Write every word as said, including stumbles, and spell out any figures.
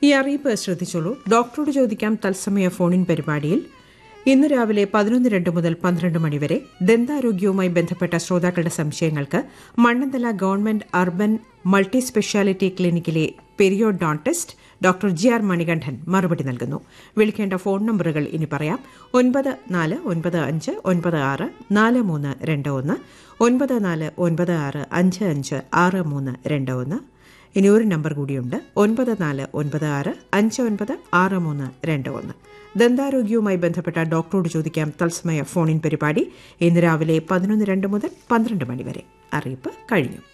ഈ അറിയിപ്പ് ശ്രദ്ധിച്ചോളൂ. ഡോക്ടറോട് ചോദിക്കാം തത്സമയ ഫോണിൻ പരിപാടിയിൽ ഇന്ന് രാവിലെ പതിനൊന്ന് രണ്ട് മുതൽ പന്ത്രണ്ട് മണിവരെ ദന്താരോഗ്യവുമായി ബന്ധപ്പെട്ട ശ്രോതാക്കളുടെ സംശയങ്ങൾക്ക് Mannanthala government urban multi speciality ക്ലിനിക്കിലെ periodontist doctor G R Manikandan മറുപടി നൽകുന്നു. വിളിക്കേണ്ട ഫോൺ നമ്പറുകൾ ഇനി പറയാം. ഒൻപത് നാല് ഒൻപത് അഞ്ച് ഒൻപത് ആറ് നാല് മൂന്ന് രണ്ട് ഒന്ന്, ഒൻപത് നാല് ഒൻപത് ആറ് അഞ്ച് അഞ്ച് ആറ് മൂന്ന് രണ്ട് ഒന്ന്. ഇനി ഒരു നമ്പർ കൂടിയുണ്ട്, ഒൻപത് നാല് ഒൻപത് ആറ് അഞ്ച് ഒൻപത് ആറ് മൂന്ന് രണ്ട് ഒന്ന്. ദന്താരോഗ്യവുമായി ബന്ധപ്പെട്ട ഡോക്ടറോട് ചോദിക്കാം തത്സമയ ഫോണിൻ പരിപാടി ഇന്ന് രാവിലെ പതിനൊന്ന് രണ്ട് മുതൽ പന്ത്രണ്ട് മണിവരെ. അറിയിപ്പ് കഴിഞ്ഞു.